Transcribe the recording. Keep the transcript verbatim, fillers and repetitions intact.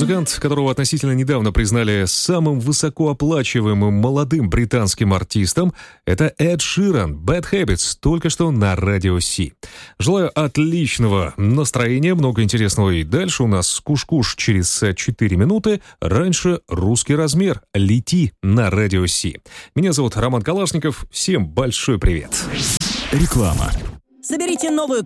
Музыкант, которого относительно недавно признали самым высокооплачиваемым молодым британским артистом, это Эд Ширан. Bad Habits, только что на Радио Си. Желаю отличного настроения, много интересного и дальше. У нас куш-куш через четыре минуты. Раньше русский размер. Лети на Радио Си. Меня зовут Роман Калашников. Всем большой привет. Реклама. Соберите новую